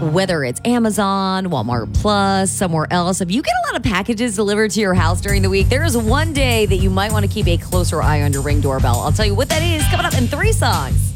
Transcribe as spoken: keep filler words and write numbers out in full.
whether it's Amazon, Walmart Plus, somewhere else. If you get a lot of packages delivered to your house during the week, there is one day that you might want to keep a closer eye on your Ring doorbell. I'll tell you what that is coming up in three songs.